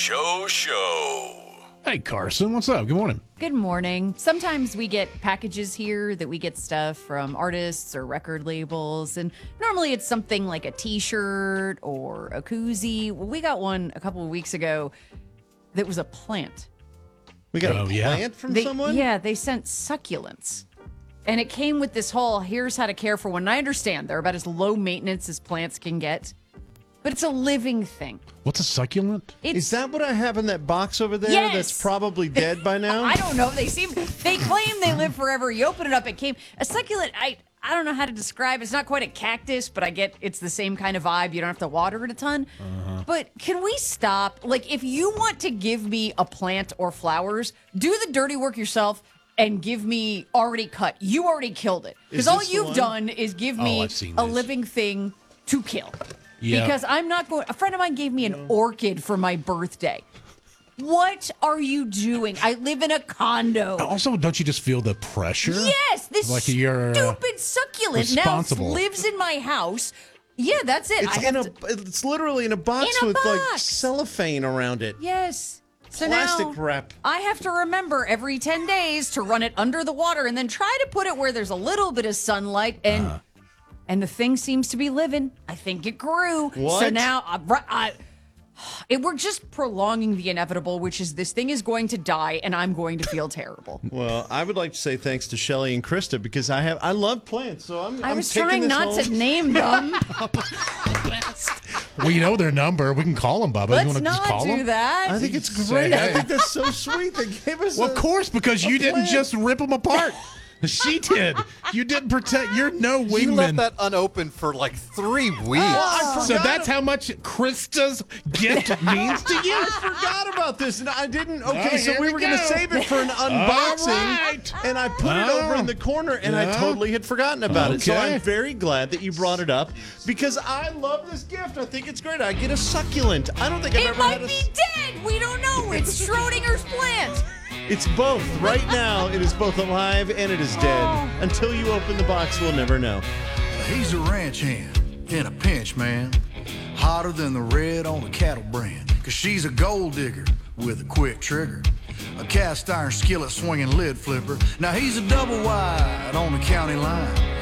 Show. Hey, Carson, what's up? Good morning. Good morning. Sometimes we get packages here that we get stuff from artists or record labels, and normally it's something like a t-shirt or a koozie. Well, we got one a couple of weeks ago that was a plant. We got a plant from someone? Yeah, they sent succulents. And it came with this whole, here's how to care for one. And I understand they're about as low maintenance as plants can get, but it's a living thing. What's a succulent? Is that what I have in that box over there Yes. that's probably dead by now? I don't know. They claim they live forever. You open it up, it came. A succulent, I don't know how to describe it. It's not quite a cactus, but I get it's the same kind of vibe. You don't have to water it a ton. But can we stop? Like, if you want to give me a plant or flowers, do the dirty work yourself and give me already cut. You already killed it. Because all you've done is give me I've seen a this. living thing to kill. Yeah. Because I'm not going. A friend of mine gave me an orchid for my birthday. What are you doing? I live in a condo. Also, don't you just feel the pressure? Yes, this Like you're, stupid succulent now responsible. lives in my house. Yeah, that's it. It's literally in a box In a with like box. cellophane around it. Yes. So Plastic now wrap. I have to remember every 10 days to run it under the water and then try to put it where there's a little bit of sunlight and the thing seems to be living. I think it grew. So What? now we're just prolonging the inevitable, which is this thing is going to die and I'm going to feel terrible. Well, I would like to say thanks to Shelly and Krista because I love plants, so I'm was taking trying this not home. to name them. We know their number. We can call them, Bubba. You Let's want to just not call do them? that. I think it's Say great. I hey. think that's so sweet. They gave us Well, of course, because you didn't plant. just rip them apart. She did. You didn't protect. You're no wingman. You left that unopened for like 3 weeks. So that's how much Krista's gift means to you? I forgot about this, and I didn't. Okay, Oh, so here we we were going to go. save it for an unboxing, right. and I put it over in the corner, and I totally had forgotten about it. So Okay. I'm very glad that you brought it up because I love this gift. I think it's great. I get a succulent. I don't think I've It ever might had a. be dead. We don't know. It's Schrodinger's plant. It's both. Right now, it is both alive and it is dead. Oh. Until you open the box, we'll never know. He's a ranch hand in a pinch, man. Hotter than the red on the cattle brand. Cause she's a gold digger with a quick trigger. A cast iron skillet swinging lid flipper. Now he's a double wide on the county line.